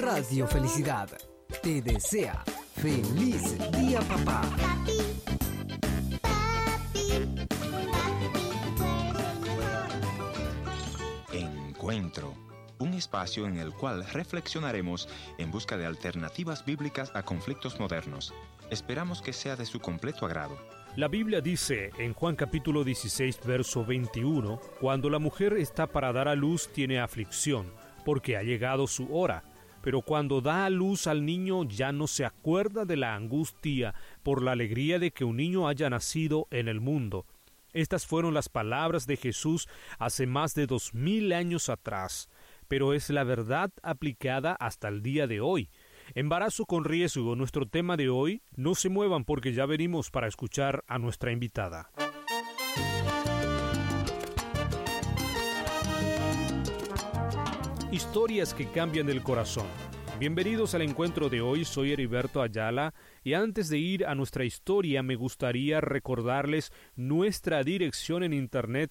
Radio Felicidad te desea feliz día, papá. Encuentro, un espacio en el cual reflexionaremos en busca de alternativas bíblicas a conflictos modernos. Esperamos que sea de su completo agrado. La Biblia dice en Juan capítulo 16, verso 21, cuando la mujer está para dar a luz tiene aflicción, porque ha llegado su hora. Pero cuando da a luz al niño ya no se acuerda de la angustia por la alegría de que un niño haya nacido en el mundo. Estas fueron las palabras de Jesús hace más de 2000 años atrás, pero es la verdad aplicada hasta el día de hoy. Embarazo con riesgo, nuestro tema de hoy. No se muevan porque ya venimos para escuchar a nuestra invitada. Historias que cambian el corazón. Bienvenidos al encuentro de hoy, soy Heriberto Ayala y antes de ir a nuestra historia me gustaría recordarles nuestra dirección en internet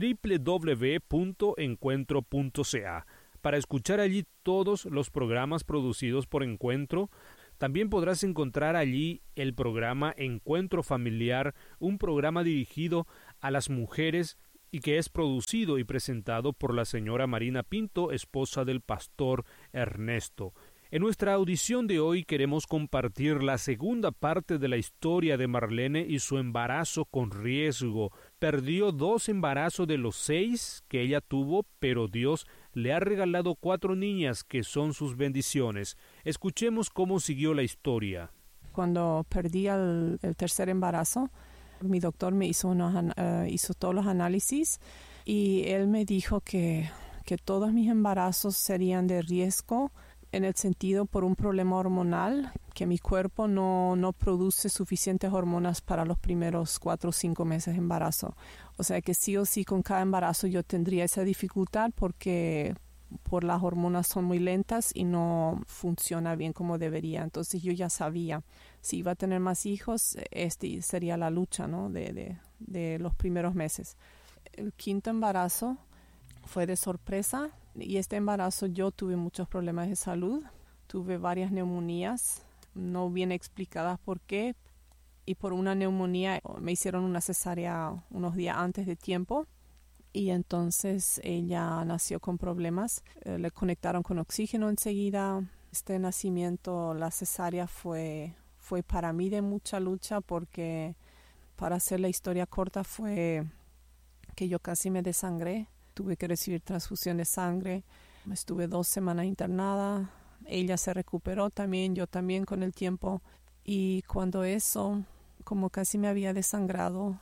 www.encuentro.ca. Para escuchar allí todos los programas producidos por Encuentro, también podrás encontrar allí el programa Encuentro Familiar, un programa dirigido a las mujeres y que es producido y presentado por la señora Marina Pinto, esposa del pastor Ernesto. En nuestra audición de hoy queremos compartir la segunda parte de la historia de Marlene y su embarazo con riesgo. Perdió 2 embarazos de los 6 que ella tuvo, pero Dios le ha regalado 4 niñas que son sus bendiciones. Escuchemos cómo siguió la historia. Cuando perdí el tercer embarazo, mi doctor me hizo todos los análisis y él me dijo que todos mis embarazos serían de riesgo en el sentido por un problema hormonal, que mi cuerpo no produce suficientes hormonas para los primeros 4 o 5 meses de embarazo. O sea que sí o sí con cada embarazo yo tendría esa dificultad porque por las hormonas son muy lentas y no funciona bien como debería. Entonces yo ya sabía, si iba a tener más hijos, sería la lucha, ¿no? de los primeros meses. El 5º embarazo fue de sorpresa y este embarazo yo tuve muchos problemas de salud, tuve varias neumonías, no bien explicadas por qué, y por una neumonía me hicieron una cesárea unos días antes de tiempo. Y entonces ella nació con problemas, le conectaron con oxígeno enseguida. Este nacimiento, la cesárea fue para mí de mucha lucha porque, para hacer la historia corta, fue que yo casi me desangré. Tuve que recibir transfusión de sangre, estuve 2 semanas internada, ella se recuperó también, yo también con el tiempo. Y cuando eso, como casi me había desangrado,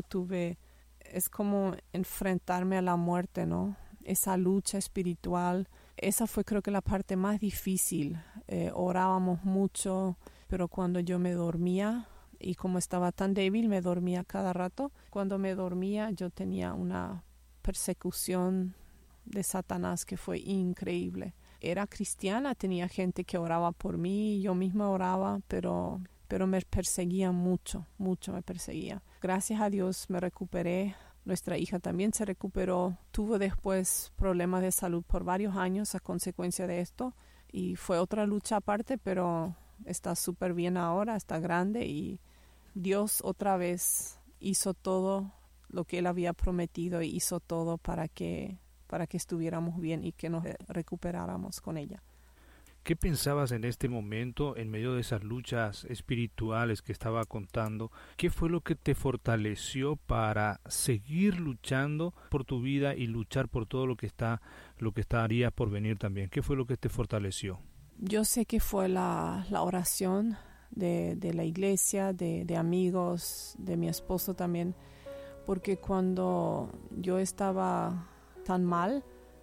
es como enfrentarme a la muerte, ¿no? Esa lucha espiritual, esa fue creo que la parte más difícil. Orábamos mucho, pero cuando yo me dormía, y como estaba tan débil, me dormía cada rato. Cuando me dormía yo tenía una persecución de Satanás que fue increíble. Era cristiana, tenía gente que oraba por mí, yo misma oraba, pero me perseguía mucho me perseguía. Gracias a Dios me recuperé. Nuestra hija también se recuperó. Tuvo después problemas de salud por varios años a consecuencia de esto. Y fue otra lucha aparte, pero está súper bien ahora, está grande. Y Dios otra vez hizo todo lo que Él había prometido y hizo todo para que estuviéramos bien y que nos recuperáramos con ella. ¿Qué pensabas en este momento, en medio de esas luchas espirituales que estaba contando? ¿Qué fue lo que te fortaleció para seguir luchando por tu vida y luchar por todo lo que estaría por venir también? ¿Qué fue lo que te fortaleció? Yo sé que fue la oración de la iglesia, de amigos, de mi esposo también, porque cuando yo estaba tan mal,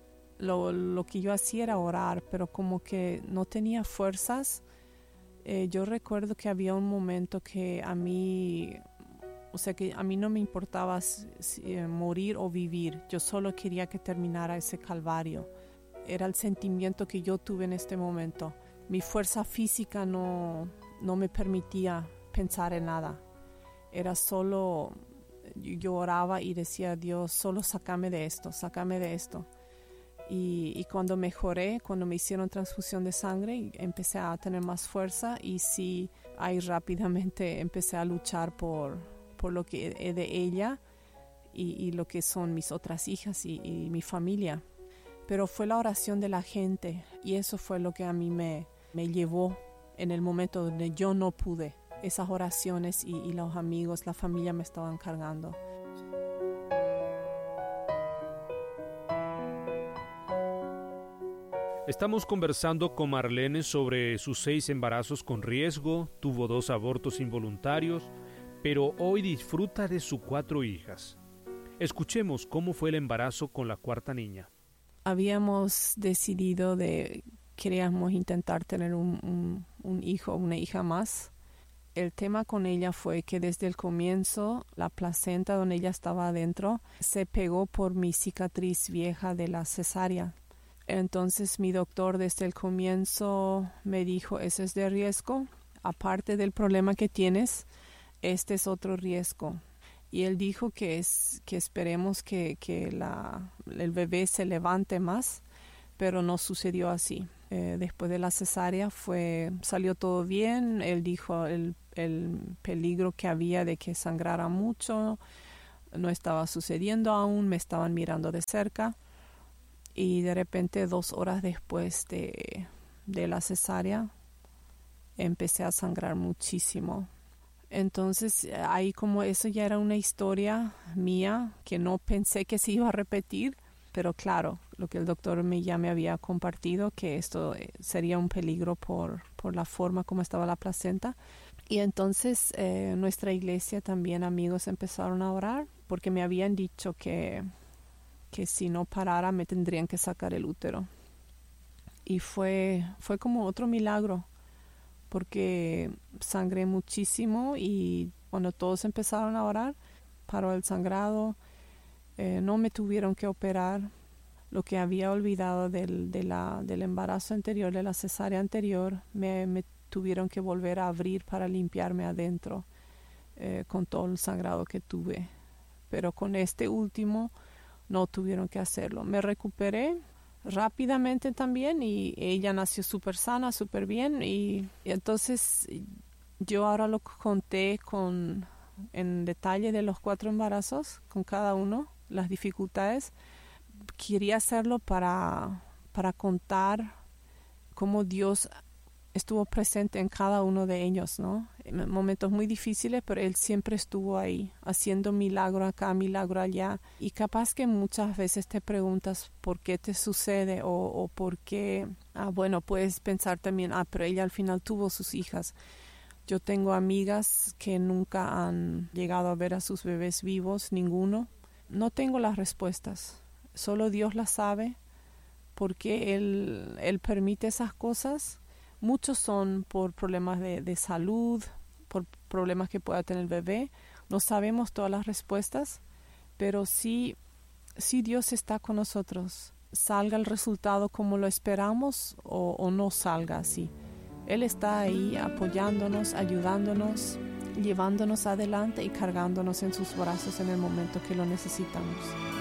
lo que yo hacía era orar, pero como que no tenía fuerzas. Yo recuerdo que había un momento que a mí no me importaba morir o vivir. Yo solo quería que terminara ese calvario. Era el sentimiento que yo tuve en este momento. Mi fuerza física no me permitía pensar en nada. Era solo, yo oraba y decía, Dios, solo sácame de esto. Y cuando mejoré, cuando me hicieron transfusión de sangre, empecé a tener más fuerza y sí, ahí rápidamente empecé a luchar por lo que es de ella y lo que son mis otras hijas y mi familia. Pero fue la oración de la gente y eso fue lo que a mí me llevó en el momento donde yo no pude. Esas oraciones y los amigos, la familia me estaban cargando. Estamos conversando con Marlene sobre sus 6 embarazos con riesgo, tuvo 2 abortos involuntarios, pero hoy disfruta de sus 4 hijas. Escuchemos cómo fue el embarazo con la 4ª niña. Habíamos decidido queríamos intentar tener un hijo, una hija más. El tema con ella fue que desde el comienzo la placenta donde ella estaba adentro se pegó por mi cicatriz vieja de la cesárea. Entonces mi doctor desde el comienzo me dijo, eso es de riesgo, aparte del problema que tienes, este es otro riesgo. Y él dijo que esperemos que el bebé se levante más, pero no sucedió así. Después de la cesárea salió todo bien. Él dijo el peligro que había de que sangrara mucho no estaba sucediendo aún, me estaban mirando de cerca. Y de repente 2 horas después de la cesárea empecé a sangrar muchísimo. Entonces ahí como eso ya era una historia mía que no pensé que se iba a repetir, pero claro, lo que el doctor ya me había compartido, que esto sería un peligro por la forma como estaba la placenta. Y entonces nuestra iglesia también, amigos, empezaron a orar porque me habían dicho que si no parara me tendrían que sacar el útero. Y fue como otro milagro, porque sangré muchísimo y cuando todos empezaron a orar, paró el sangrado, no me tuvieron que operar. Lo que había olvidado del embarazo anterior, de la cesárea anterior, me tuvieron que volver a abrir para limpiarme adentro con todo el sangrado que tuve. Pero con este último no tuvieron que hacerlo. Me recuperé rápidamente también y ella nació súper sana, súper bien. Y entonces yo ahora lo conté en detalle de los 4 embarazos, con cada uno, las dificultades. Quería hacerlo para contar cómo Dios estuvo presente en cada uno de ellos, ¿no? En momentos muy difíciles, pero Él siempre estuvo ahí, haciendo milagro acá, milagro allá. Y capaz que muchas veces te preguntas por qué te sucede o por qué. Bueno, puedes pensar también, pero ella al final tuvo sus hijas. Yo tengo amigas que nunca han llegado a ver a sus bebés vivos, ninguno. No tengo las respuestas, solo Dios las sabe, porque Él permite esas cosas. Muchos son por problemas de salud, por problemas que pueda tener el bebé. No sabemos todas las respuestas, pero sí Dios está con nosotros. Salga el resultado como lo esperamos o no salga así. Él está ahí apoyándonos, ayudándonos, llevándonos adelante y cargándonos en sus brazos en el momento que lo necesitamos.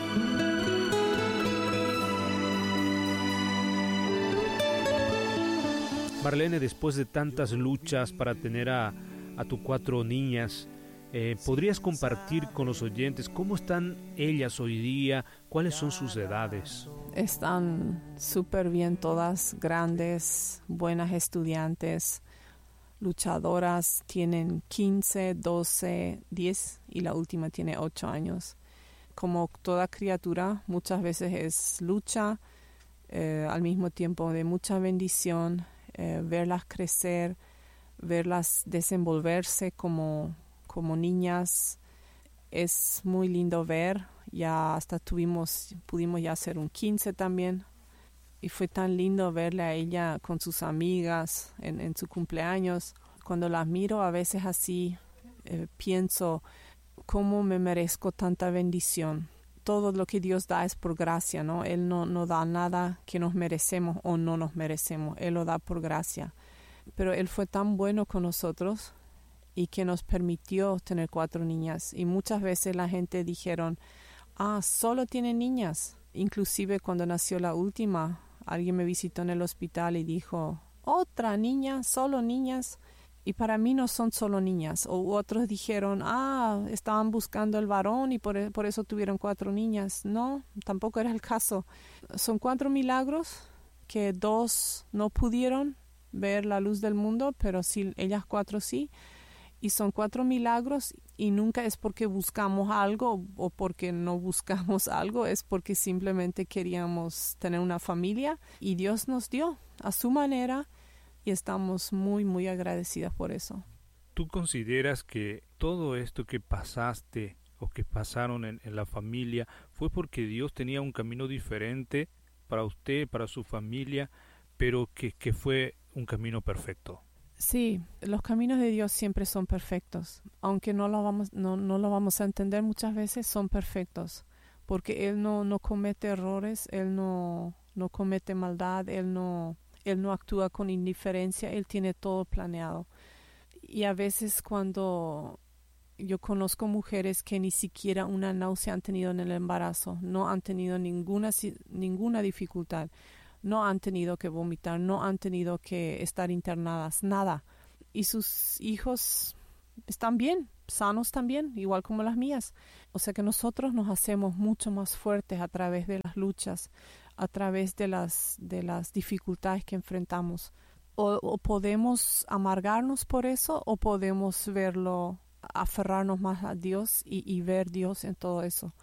Marlene, después de tantas luchas para tener a tus 4 niñas, ¿podrías compartir con los oyentes cómo están ellas hoy día? ¿Cuáles son sus edades? Están súper bien todas, grandes, buenas estudiantes, luchadoras. Tienen 15, 12, 10 y la última tiene 8 años. Como toda criatura, muchas veces es lucha, al mismo tiempo de mucha bendición. Verlas crecer, verlas desenvolverse como niñas, es muy lindo ver. Ya hasta pudimos ya hacer un 15 también, y fue tan lindo verle a ella con sus amigas en su cumpleaños. Cuando las miro a veces así, pienso cómo me merezco tanta bendición. Todo lo que Dios da es por gracia, ¿no? Él no da nada que nos merecemos o no nos merecemos. Él lo da por gracia. Pero Él fue tan bueno con nosotros y que nos permitió tener 4 niñas. Y muchas veces la gente dijeron, solo tienen niñas. Inclusive cuando nació la última, alguien me visitó en el hospital y dijo, otra niña, solo niñas. Y para mí no son solo niñas. O otros dijeron, estaban buscando el varón y por eso tuvieron 4 niñas. No, tampoco era el caso. Son 4 milagros que 2 no pudieron ver la luz del mundo, pero sí, ellas 4 sí. Y son 4 milagros y nunca es porque buscamos algo o porque no buscamos algo, es porque simplemente queríamos tener una familia y Dios nos dio a su manera y estamos muy, muy agradecidas por eso. ¿Tú consideras que todo esto que pasaste o que pasaron en la familia fue porque Dios tenía un camino diferente para usted, para su familia, pero que fue un camino perfecto? Sí, los caminos de Dios siempre son perfectos, aunque no lo vamos a entender muchas veces, son perfectos, porque Él no comete errores, Él no comete maldad, Él no actúa con indiferencia, Él tiene todo planeado. Y a veces cuando yo conozco mujeres que ni siquiera una náusea han tenido en el embarazo, no han tenido ninguna dificultad, no han tenido que vomitar, no han tenido que estar internadas, nada. Y sus hijos están bien, sanos también, igual como las mías. O sea que nosotros nos hacemos mucho más fuertes a través de las luchas, a través de las dificultades que enfrentamos. O podemos amargarnos por eso, o podemos verlo, aferrarnos más a Dios y ver Dios en todo eso.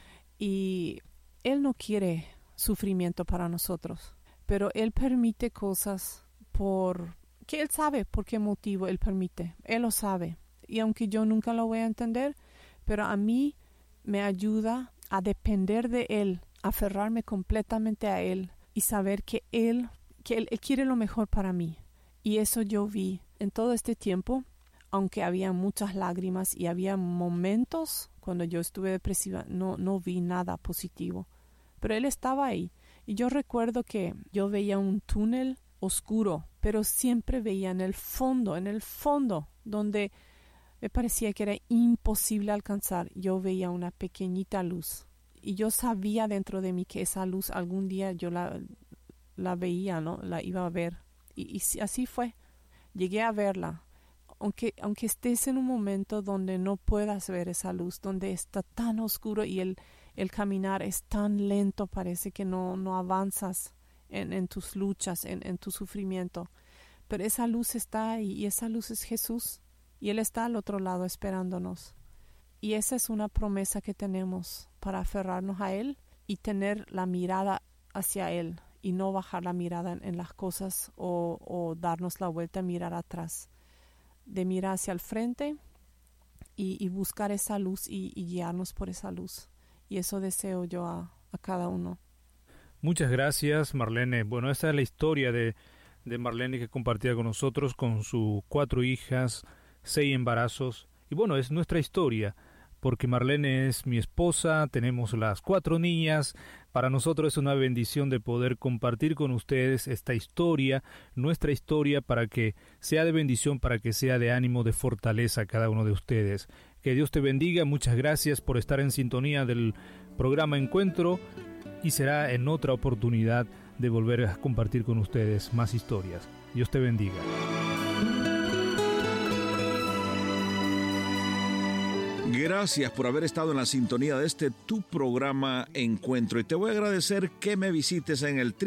Y Él no quiere sufrimiento para nosotros, pero Él permite cosas que Él sabe por qué motivo Él permite, Él lo sabe, y aunque yo nunca lo voy a entender, pero a mí me ayuda a depender de Él, aferrarme completamente a Él y saber que Él quiere lo mejor para mí. Y eso yo vi en todo este tiempo, aunque había muchas lágrimas y había momentos cuando yo estuve depresiva, no vi nada positivo. Pero Él estaba ahí. Y yo recuerdo que yo veía un túnel oscuro, pero siempre veía en el fondo, donde me parecía que era imposible alcanzar. Yo veía una pequeñita luz. Y yo sabía dentro de mí que esa luz algún día yo la veía, ¿no? La iba a ver. Y así fue. Llegué a verla. Aunque estés en un momento donde no puedas ver esa luz, donde está tan oscuro y el caminar es tan lento, parece que no avanzas en tus luchas, en tu sufrimiento. Pero esa luz está ahí y esa luz es Jesús y Él está al otro lado esperándonos. Y esa es una promesa que tenemos para aferrarnos a Él y tener la mirada hacia Él y no bajar la mirada en las cosas o darnos la vuelta a mirar atrás. De mirar hacia el frente y buscar esa luz y guiarnos por esa luz. Y eso deseo yo a cada uno. Muchas gracias, Marlene. Bueno, esta es la historia de Marlene que compartía con nosotros, con sus 4 hijas, 6 embarazos. Y bueno, es nuestra historia, porque Marlene es mi esposa, tenemos las 4 niñas. Para nosotros es una bendición de poder compartir con ustedes esta historia, nuestra historia, para que sea de bendición, para que sea de ánimo, de fortaleza a cada uno de ustedes. Que Dios te bendiga, muchas gracias por estar en sintonía del programa Encuentro y será en otra oportunidad de volver a compartir con ustedes más historias. Dios te bendiga. Gracias por haber estado en la sintonía de tu programa Encuentro. Y te voy a agradecer que me visites en el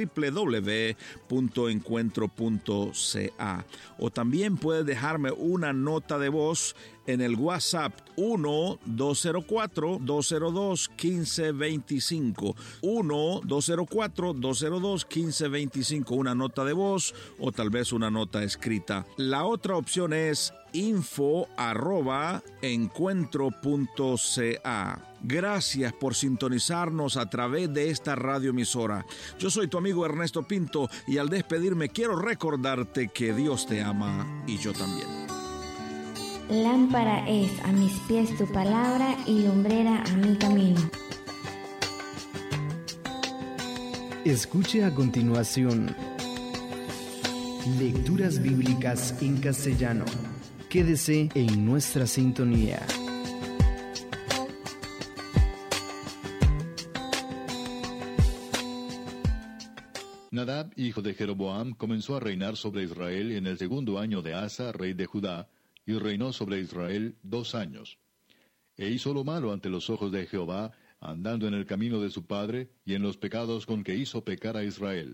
www.encuentro.ca. O también puedes dejarme una nota de voz en el WhatsApp 1-204-202-1525. 1-204-202-1525. Una nota de voz o tal vez una nota escrita. La otra opción es info@encuentro.ca. Gracias por sintonizarnos a través de esta radioemisora. Yo soy tu amigo Ernesto Pinto y al despedirme quiero recordarte que Dios te ama y yo también. Lámpara es a mis pies tu palabra y lumbrera a mi camino. Escuche a continuación Lecturas Bíblicas en Castellano. Quédese en nuestra sintonía. Nadab, hijo de Jeroboam, comenzó a reinar sobre Israel en el 2º año de Asa, rey de Judá, y reinó sobre Israel 2 años. E hizo lo malo ante los ojos de Jehová, andando en el camino de su padre, y en los pecados con que hizo pecar a Israel.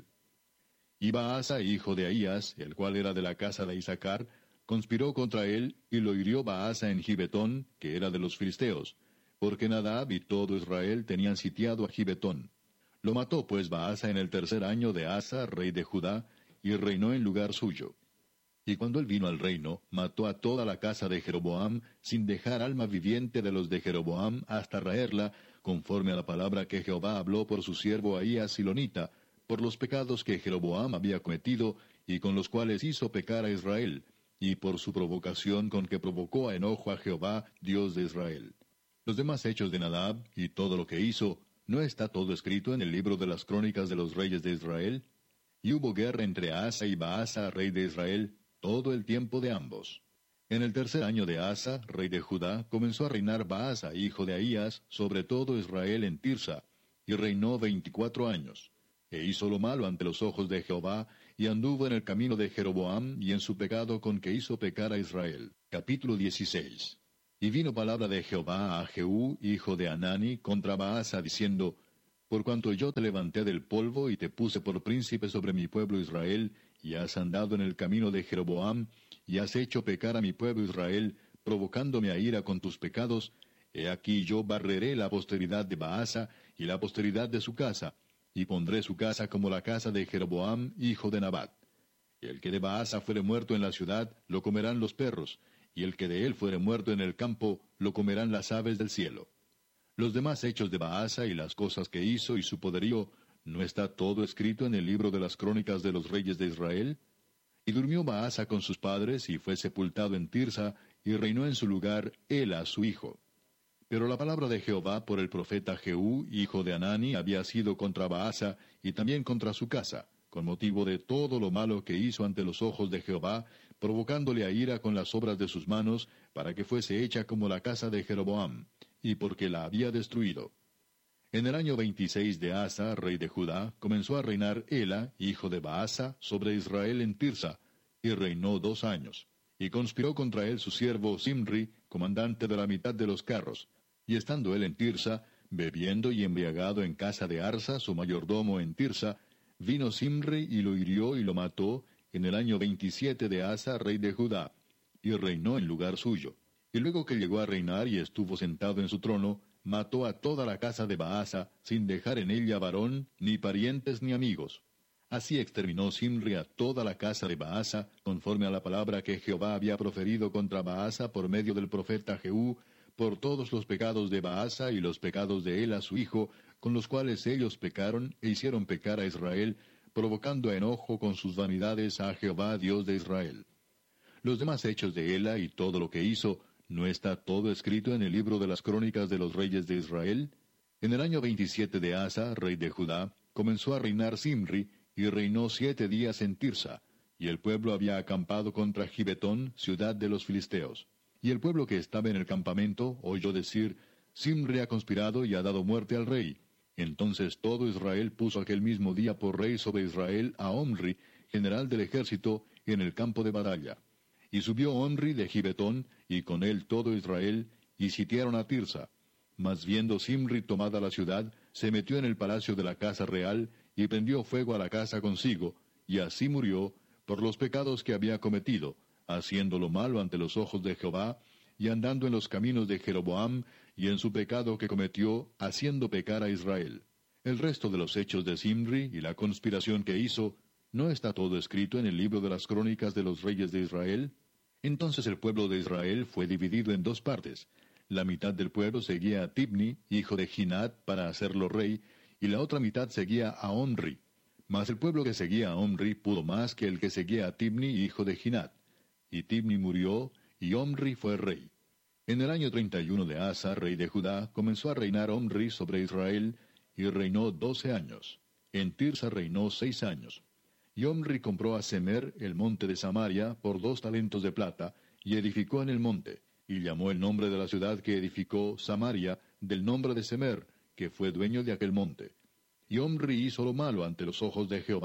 Y Baasa, hijo de Ahías, el cual era de la casa de Isaacar, conspiró contra él, y lo hirió Baasa en Gibetón, que era de los filisteos, porque Nadab y todo Israel tenían sitiado a Gibetón. Lo mató pues Baasa en el 3er año de Asa, rey de Judá, y reinó en lugar suyo. Y cuando él vino al reino, mató a toda la casa de Jeroboam, sin dejar alma viviente de los de Jeroboam, hasta raerla, conforme a la palabra que Jehová habló por su siervo Ahías Silonita, por los pecados que Jeroboam había cometido, y con los cuales hizo pecar a Israel, y por su provocación con que provocó a enojo a Jehová, Dios de Israel. Los demás hechos de Nadab, y todo lo que hizo, ¿no está todo escrito en el libro de las crónicas de los reyes de Israel? Y hubo guerra entre Asa y Baasa, rey de Israel, todo el tiempo de ambos. En el 3er año de Asa, rey de Judá, comenzó a reinar Baasa, hijo de Ahías, sobre todo Israel en Tirsa, y reinó 24 años. E hizo lo malo ante los ojos de Jehová, y anduvo en el camino de Jeroboam, y en su pecado con que hizo pecar a Israel. Capítulo 16. Y vino palabra de Jehová a Jehú, hijo de Hanani, contra Baasa, diciendo, Por cuanto yo te levanté del polvo, y te puse por príncipe sobre mi pueblo Israel, y has andado en el camino de Jeroboam, y has hecho pecar a mi pueblo Israel, provocándome a ira con tus pecados, he aquí yo barreré la posteridad de Baasa, y la posteridad de su casa, y pondré su casa como la casa de Jeroboam, hijo de Nabat. Y el que de Baasa fuere muerto en la ciudad, lo comerán los perros, y el que de él fuere muerto en el campo, lo comerán las aves del cielo. Los demás hechos de Baasa y las cosas que hizo y su poderío, ¿no está todo escrito en el libro de las crónicas de los reyes de Israel? Y durmió Baasa con sus padres, y fue sepultado en Tirsa, y reinó en su lugar Ela su hijo. Pero la palabra de Jehová por el profeta Jehú, hijo de Hanani, había sido contra Baasa, y también contra su casa, con motivo de todo lo malo que hizo ante los ojos de Jehová, provocándole a ira con las obras de sus manos, para que fuese hecha como la casa de Jeroboam, y porque la había destruido. En el año 26 de Asa, rey de Judá, comenzó a reinar Ela, hijo de Baasa, sobre Israel en Tirsa, y reinó 2 años. Y conspiró contra él su siervo Simri, comandante de la mitad de los carros. Y estando él en Tirsa, bebiendo y embriagado en casa de Arsa, su mayordomo en Tirsa, vino Simri y lo hirió y lo mató en el año 27 de Asa, rey de Judá, y reinó en lugar suyo. Y luego que llegó a reinar y estuvo sentado en su trono, mató a toda la casa de Baasa, sin dejar en ella varón, ni parientes ni amigos. Así exterminó Simri a toda la casa de Baasa, conforme a la palabra que Jehová había proferido contra Baasa por medio del profeta Jehú, por todos los pecados de Baasa y los pecados de Ela su hijo, con los cuales ellos pecaron e hicieron pecar a Israel, provocando a enojo con sus vanidades a Jehová Dios de Israel. Los demás hechos de Ela y todo lo que hizo, ¿no está todo escrito en el libro de las crónicas de los reyes de Israel? En el año 27 de Asa, rey de Judá, comenzó a reinar Simri, y reinó 7 días en Tirsa, y el pueblo había acampado contra Gibetón, ciudad de los filisteos. Y el pueblo que estaba en el campamento oyó decir, Simri ha conspirado y ha dado muerte al rey. Entonces todo Israel puso aquel mismo día por rey sobre Israel a Omri, general del ejército, en el campo de batalla. Y subió Omri de Gibetón, y con él todo Israel, y sitiaron a Tirsa. Mas viendo Simri tomada la ciudad, se metió en el palacio de la casa real, y prendió fuego a la casa consigo, y así murió, por los pecados que había cometido, haciendo lo malo ante los ojos de Jehová, y andando en los caminos de Jeroboam, y en su pecado que cometió, haciendo pecar a Israel. El resto de los hechos de Simri y la conspiración que hizo, ¿no está todo escrito en el libro de las crónicas de los reyes de Israel? Entonces el pueblo de Israel fue dividido en 2 partes. La mitad del pueblo seguía a Tibni, hijo de Ginat, para hacerlo rey, y la otra mitad seguía a Omri. Mas el pueblo que seguía a Omri pudo más que el que seguía a Tibni, hijo de Ginat. Y Tibni murió, y Omri fue rey. En el año 31 de Asa, rey de Judá, comenzó a reinar Omri sobre Israel, y reinó 12 años. En Tirsa reinó 6 años. Y Omri compró a Semer, el monte de Samaria, por 2 talentos de plata, y edificó en el monte, y llamó el nombre de la ciudad que edificó Samaria, del nombre de Semer, que fue dueño de aquel monte. Y Omri hizo lo malo ante los ojos de Jehová,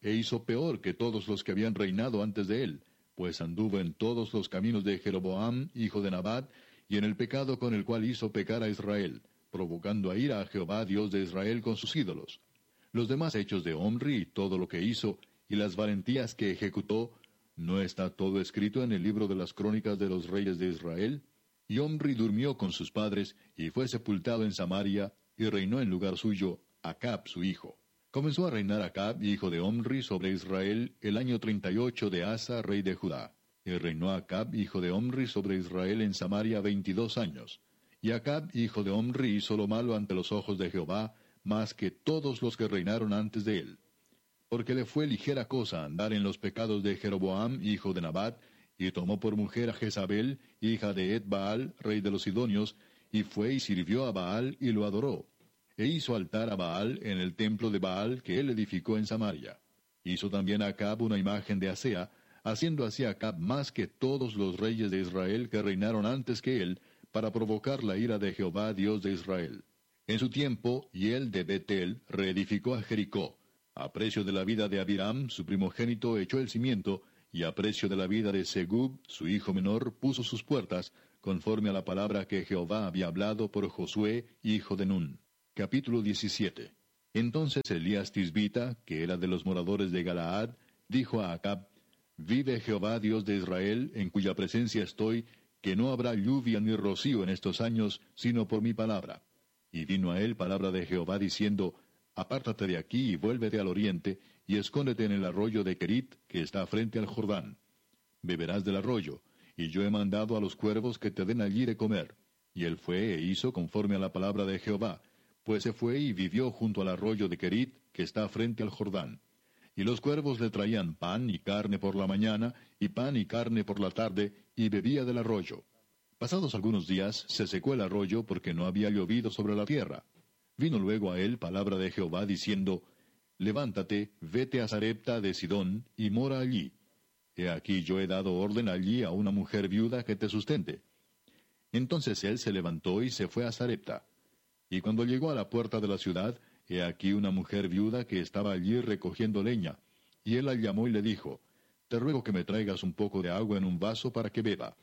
e hizo peor que todos los que habían reinado antes de él, pues anduvo en todos los caminos de Jeroboam, hijo de Nabat, y en el pecado con el cual hizo pecar a Israel, provocando a ira a Jehová, Dios de Israel, con sus ídolos. Los demás hechos de Omri y todo lo que hizo, y las valentías que ejecutó, ¿no está todo escrito en el libro de las crónicas de los reyes de Israel? Y Omri durmió con sus padres, y fue sepultado en Samaria, y reinó en lugar suyo Acab su hijo. Comenzó a reinar Acab, hijo de Omri, sobre Israel el año 38 de Asa, rey de Judá. Y reinó Acab, hijo de Omri, sobre Israel en Samaria 22 años. Y Acab, hijo de Omri, hizo lo malo ante los ojos de Jehová, más que todos los que reinaron antes de él. Porque le fue ligera cosa andar en los pecados de Jeroboam, hijo de Nabat, y tomó por mujer a Jezabel, hija de Ed-Baal, rey de los Sidonios, y fue y sirvió a Baal y lo adoró. E hizo altar a Baal en el templo de Baal que él edificó en Samaria. Hizo también a Acab una imagen de Asea, haciendo así Acab más que todos los reyes de Israel que reinaron antes que él, para provocar la ira de Jehová, Dios de Israel. En su tiempo, Hiel de Betel reedificó a Jericó. A precio de la vida de Abiram, su primogénito, echó el cimiento, y a precio de la vida de Segub, su hijo menor, puso sus puertas, conforme a la palabra que Jehová había hablado por Josué, hijo de Nun. Capítulo 17. Entonces Elías Tisbita, que era de los moradores de Galaad, dijo a Acab: Vive Jehová, Dios de Israel, en cuya presencia estoy, que no habrá lluvia ni rocío en estos años, sino por mi palabra. Y vino a él palabra de Jehová diciendo: Apártate de aquí y vuélvete al oriente, y escóndete en el arroyo de Kerit, que está frente al Jordán. Beberás del arroyo, y yo he mandado a los cuervos que te den allí de comer. Y él fue e hizo conforme a la palabra de Jehová, pues se fue y vivió junto al arroyo de Kerit, que está frente al Jordán. Y los cuervos le traían pan y carne por la mañana, y pan y carne por la tarde, y bebía del arroyo. Pasados algunos días, se secó el arroyo porque no había llovido sobre la tierra. Vino luego a él palabra de Jehová diciendo: Levántate, vete a Sarepta de Sidón, y mora allí. He aquí yo he dado orden allí a una mujer viuda que te sustente. Entonces él se levantó y se fue a Sarepta. Y cuando llegó a la puerta de la ciudad, he aquí una mujer viuda que estaba allí recogiendo leña. Y él la llamó y le dijo: Te ruego que me traigas un poco de agua en un vaso para que beba.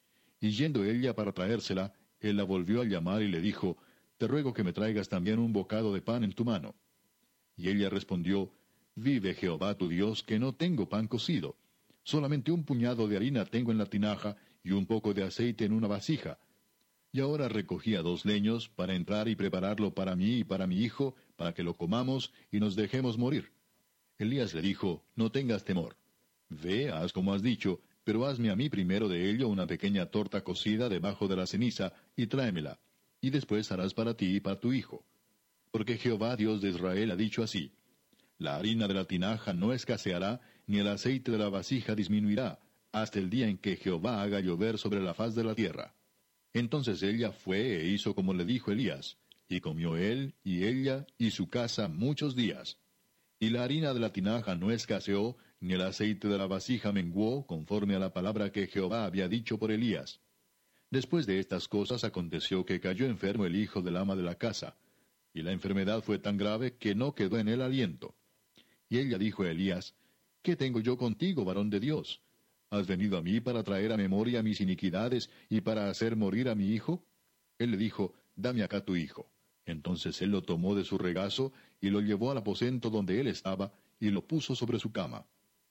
Y yendo ella para traérsela, él la volvió a llamar y le dijo: Te ruego que me traigas también un bocado de pan en tu mano. Y ella respondió: Vive Jehová tu Dios, que no tengo pan cocido. Solamente un puñado de harina tengo en la tinaja, y un poco de aceite en una vasija. Y ahora recogía 2 leños para entrar y prepararlo para mí y para mi hijo, para que lo comamos y nos dejemos morir. Elías le dijo: No tengas temor. Ve, haz como has dicho, pero hazme a mí primero de ello una pequeña torta cocida debajo de la ceniza, y tráemela, y después harás para ti y para tu hijo. Porque Jehová, Dios de Israel, ha dicho así: La harina de la tinaja no escaseará, ni el aceite de la vasija disminuirá, hasta el día en que Jehová haga llover sobre la faz de la tierra. Entonces ella fue e hizo como le dijo Elías, y comió él, y ella, y su casa muchos días. Y la harina de la tinaja no escaseó, ni el aceite de la vasija menguó, conforme a la palabra que Jehová había dicho por Elías. Después de estas cosas aconteció que cayó enfermo el hijo del ama de la casa, y la enfermedad fue tan grave que no quedó en él aliento. Y ella dijo a Elías: ¿Qué tengo yo contigo, varón de Dios? ¿Has venido a mí para traer a memoria mis iniquidades y para hacer morir a mi hijo? Él le dijo: Dame acá tu hijo. Entonces él lo tomó de su regazo y lo llevó al aposento donde él estaba, y lo puso sobre su cama.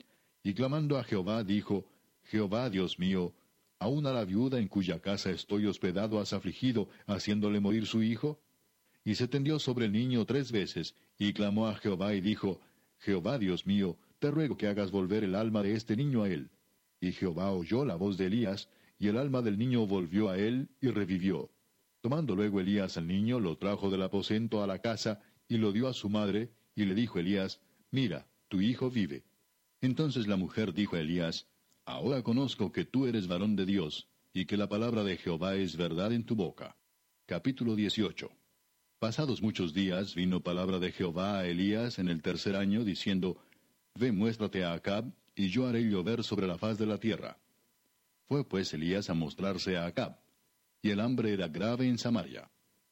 Y clamando a Jehová, dijo: Jehová, Dios mío, ¿aún a la viuda en cuya casa estoy hospedado has afligido, haciéndole morir su hijo? Y se tendió sobre el niño 3 veces, y clamó a Jehová y dijo: Jehová, Dios mío, te ruego que hagas volver el alma de este niño a él. Y Jehová oyó la voz de Elías, y el alma del niño volvió a él, y revivió. Tomando luego Elías al niño, lo trajo del aposento a la casa, y lo dio a su madre, y le dijo Elías: Mira, tu hijo vive. Entonces la mujer dijo a Elías: Ahora conozco que tú eres varón de Dios, y que la palabra de Jehová es verdad en tu boca. Capítulo 18. Pasados muchos días vino palabra de Jehová a Elías en el 3er año, diciendo: Ve, muéstrate a Acab, y yo haré llover sobre la faz de la tierra. Fue pues Elías a mostrarse a Acab, y el hambre era grave en Samaria.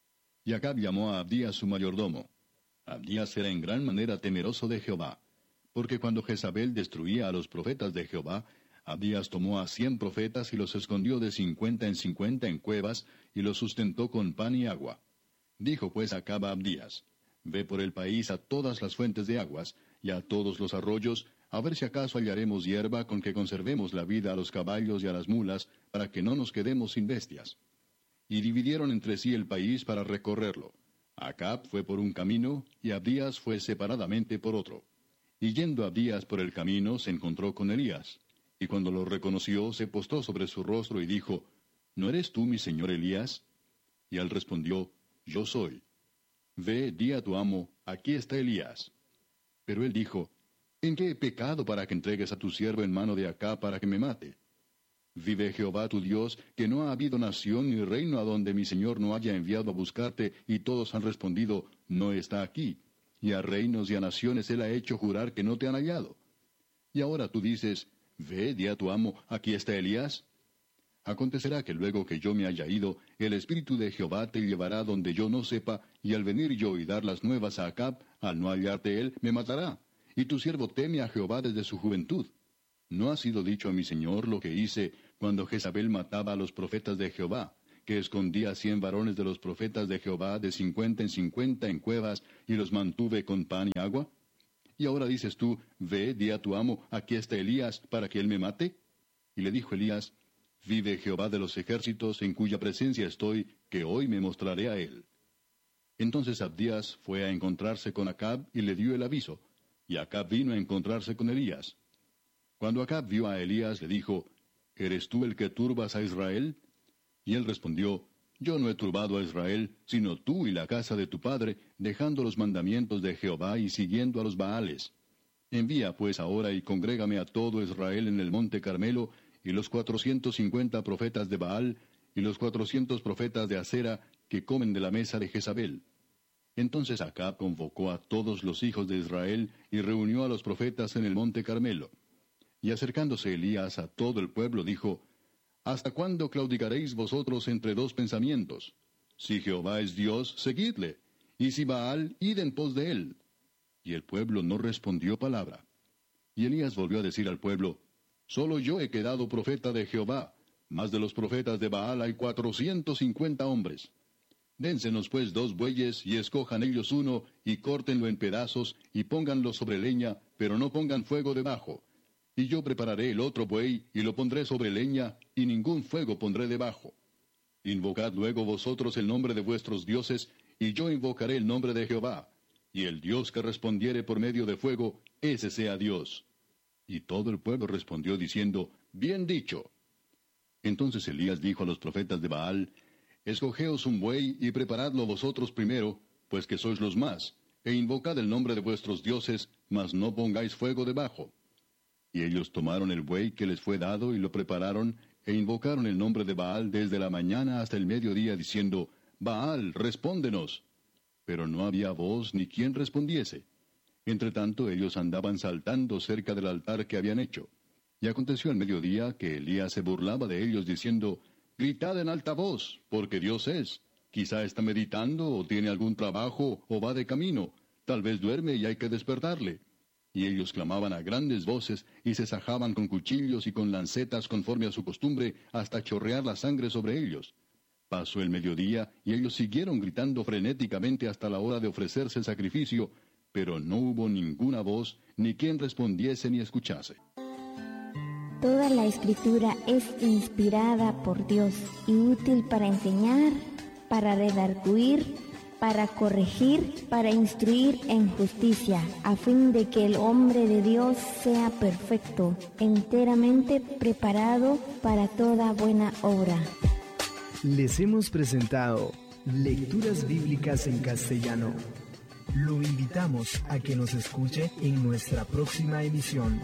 Y Acab llamó a Abdías su mayordomo. Abdías era en gran manera temeroso de Jehová, porque cuando Jezabel destruía a los profetas de Jehová, Abdías tomó a 100 profetas y los escondió de 50 en 50 en cuevas, y los sustentó con pan y agua. Dijo pues Acab a Abdías: Ve por el país a todas las fuentes de aguas, y a todos los arroyos, a ver si acaso hallaremos hierba con que conservemos la vida a los caballos y a las mulas, para que no nos quedemos sin bestias. Y dividieron entre sí el país para recorrerlo. Acab fue por un camino, y Abdías fue separadamente por otro. Y yendo Abdías por el camino, se encontró con Elías. Y cuando lo reconoció, se postró sobre su rostro y dijo: ¿No eres tú mi señor Elías? Y él respondió: Yo soy. Ve, di a tu amo: aquí está Elías. Pero él dijo: ¿En qué he pecado para que entregues a tu siervo en mano de Acab para que me mate? Vive Jehová tu Dios, que no ha habido nación ni reino a donde mi señor no haya enviado a buscarte, y todos han respondido: no está aquí. Y a reinos y a naciones él ha hecho jurar que no te han hallado. Y ahora tú dices: Ve, di a tu amo: aquí está Elías. Acontecerá que luego que yo me haya ido, el Espíritu de Jehová te llevará donde yo no sepa, y al venir yo y dar las nuevas a Acab, al no hallarte él, me matará. Y tu siervo teme a Jehová desde su juventud. ¿No ha sido dicho a mi señor lo que hice cuando Jezabel mataba a los profetas de Jehová, que escondía 100 varones de los profetas de Jehová de 50 en 50 en cuevas, y los mantuve con pan y agua? Y ahora dices tú: Ve, di a tu amo: aquí está Elías, para que él me mate. Y le dijo Elías: Vive Jehová de los ejércitos, en cuya presencia estoy, que hoy me mostraré a él. Entonces Abdías fue a encontrarse con Acab y le dio el aviso, y Acab vino a encontrarse con Elías. Cuando Acab vio a Elías, le dijo: ¿Eres tú el que turbas a Israel? Y él respondió: Yo no he turbado a Israel, sino tú y la casa de tu padre, dejando los mandamientos de Jehová y siguiendo a los Baales. Envía pues ahora y congrégame a todo Israel en el monte Carmelo, y los 450 profetas de Baal, y los 400 profetas de Asera, que comen de la mesa de Jezabel. Entonces Acab convocó a todos los hijos de Israel, y reunió a los profetas en el monte Carmelo. Y acercándose Elías a todo el pueblo, dijo: ¿Hasta cuándo claudicaréis vosotros entre dos pensamientos? Si Jehová es Dios, seguidle, y si Baal, id en pos de él. Y el pueblo no respondió palabra. Y Elías volvió a decir al pueblo: Solo yo he quedado profeta de Jehová, mas de los profetas de Baal hay 450 hombres. Dénsenos pues 2 bueyes, y escojan ellos uno, y córtenlo en pedazos, y pónganlo sobre leña, pero no pongan fuego debajo. Y yo prepararé el otro buey, y lo pondré sobre leña, y ningún fuego pondré debajo. Invocad luego vosotros el nombre de vuestros dioses, y yo invocaré el nombre de Jehová. Y el Dios que respondiere por medio de fuego, ese sea Dios. Y todo el pueblo respondió diciendo: Bien dicho. Entonces Elías dijo a los profetas de Baal: Escogeos un buey, y preparadlo vosotros primero, pues que sois los más, e invocad el nombre de vuestros dioses, mas no pongáis fuego debajo. Y ellos tomaron el buey que les fue dado, y lo prepararon, e invocaron el nombre de Baal desde la mañana hasta el mediodía, diciendo: Baal, respóndenos. Pero no había voz ni quien respondiese. Entretanto ellos andaban saltando cerca del altar que habían hecho. Y aconteció al mediodía que Elías se burlaba de ellos, diciendo: Gritad en alta voz, porque Dios es. Quizá está meditando, o tiene algún trabajo, o va de camino. Tal vez duerme y hay que despertarle. Y ellos clamaban a grandes voces, y se sajaban con cuchillos y con lancetas conforme a su costumbre, hasta chorrear la sangre sobre ellos. Pasó el mediodía, y ellos siguieron gritando frenéticamente hasta la hora de ofrecerse el sacrificio, pero no hubo ninguna voz, ni quien respondiese ni escuchase. Toda la Escritura es inspirada por Dios y útil para enseñar, para redarguir, para corregir, para instruir en justicia, a fin de que el hombre de Dios sea perfecto, enteramente preparado para toda buena obra. Les hemos presentado Lecturas Bíblicas en Castellano. Lo invitamos a que nos escuche en nuestra próxima emisión.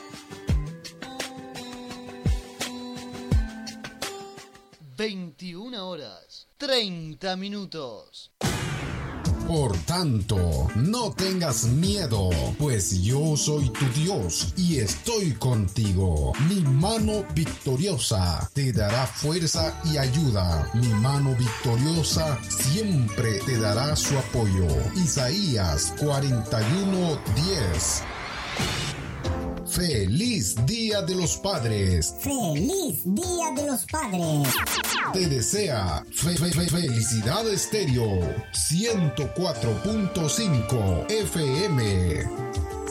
(21:30). Por tanto, no tengas miedo, pues yo soy tu Dios y estoy contigo. Mi mano victoriosa te dará fuerza y ayuda. Mi mano victoriosa siempre te dará su apoyo. Isaías 41:10. ¡Feliz Día de los Padres! ¡Feliz Día de los Padres! Te desea Felicidad Estéreo 104.5 FM.